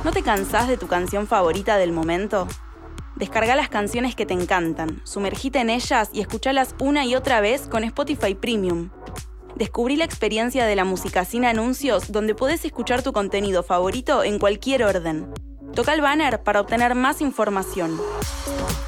¿No te cansás de tu canción favorita del momento? Descarga las canciones que te encantan, sumergite en ellas y escuchalas una y otra vez con Spotify Premium. Descubrí la experiencia de la música sin anuncios, donde podés escuchar tu contenido favorito en cualquier orden. Toca el banner para obtener más información.